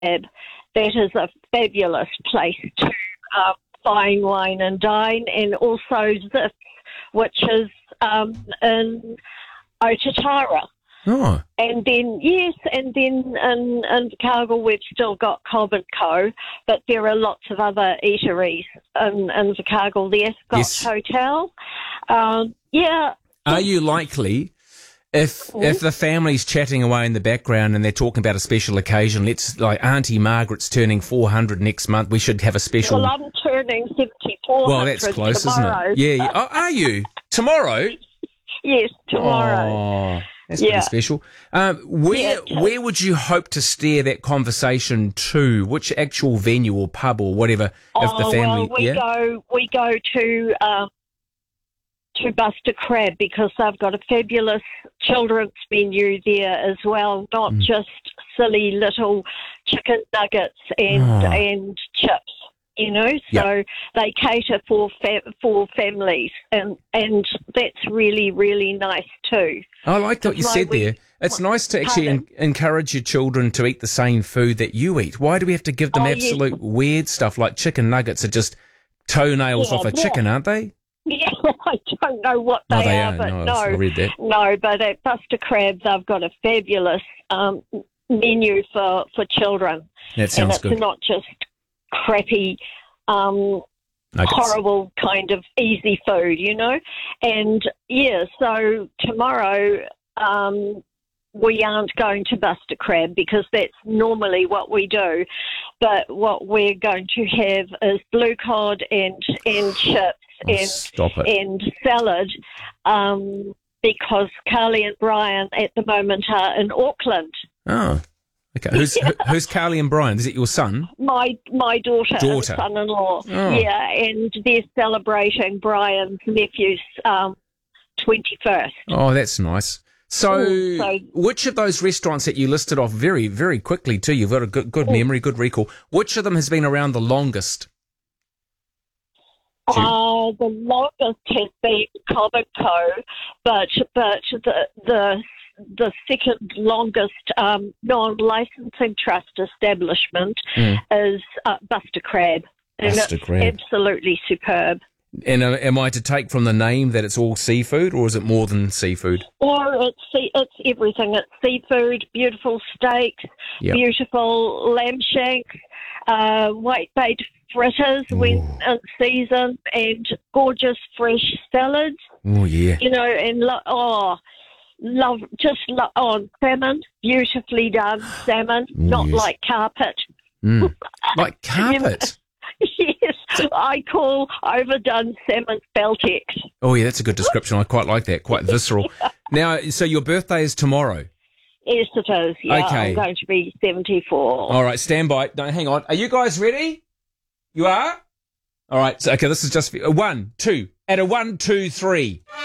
That is a fabulous place to fine wine and dine, and also Zips, which is in Otatara. Oh. And then in Invercargill we've still got Cobb & Co, but there are lots of other eateries in Invercargill. The Ascot Hotel. Are you likely, if the family's chatting away in the background and they're talking about a special occasion, let's like Auntie Margaret's turning 400 next month, we should have a special... Well, I'm turning 74. Well, that's close, tomorrow. isn't it? Yeah. Oh, are you? Tomorrow? Yes, tomorrow. Oh, that's pretty special. Where would you hope to steer that conversation to? Which actual venue or pub or whatever? If the family, we go to Buster Crab because they've got a fabulous children's menu there as well, not just silly little chicken nuggets and chips. So they cater for families, and that's really, really nice too. I like what you said there. It's nice to actually encourage your children to eat the same food that you eat. Why do we have to give them absolute weird stuff like chicken nuggets are just toenails off a chicken, aren't they? Yeah, I don't know what they are, but I read that. No, but at Buster Crab they've got a fabulous menu for children. That sounds good. And it's not just crappy, horrible kind of easy food, And so tomorrow we aren't going to Buster Crab because that's normally what we do. But what we're going to have is blue cod and chips and salad because Carly and Brian at the moment are in Auckland. Oh. Okay, who's Carly and Brian? Is it your son? My daughter. And son-in-law. Oh. Yeah, and they're celebrating Brian's nephew's 21st. Oh, that's nice. So, which of those restaurants that you listed off very, very quickly too, you've got a good memory, good recall, which of them has been around the longest? The longest has been Cobb & Co, but the second longest non-licensing trust establishment is Buster Crab. Buster Crab. Absolutely superb. And am I to take from the name that it's all seafood, or is it more than seafood? Or it's everything. It's seafood, beautiful steaks, beautiful lamb shanks, whitebait fritters when in season, and gorgeous fresh salads. Oh yeah. And salmon, beautifully done salmon, not like carpet. Like carpet? Yes, I call overdone salmon Baltex. Oh yeah, that's a good description. I quite like that, quite visceral. Now, so your birthday is tomorrow? Yes, it is. Yeah, okay. I'm going to be 74. All right, stand by. No, hang on. Are you guys ready? You are? All right, so, okay, this is just 1, 2. At a 1, 2, 3.